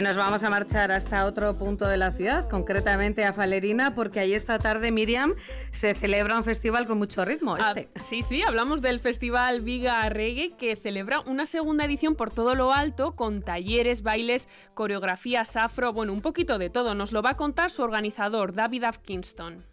Y nos vamos a marchar hasta otro punto de la ciudad, concretamente a Falerina, porque ahí esta tarde, Miriam, se celebra un festival con mucho ritmo. Sí, hablamos del Festival Viga Reggae, que celebra una segunda edición por todo lo alto, con talleres, bailes, coreografías afro, bueno, un poquito de todo. Nos lo va a contar su organizador, David Atkinson.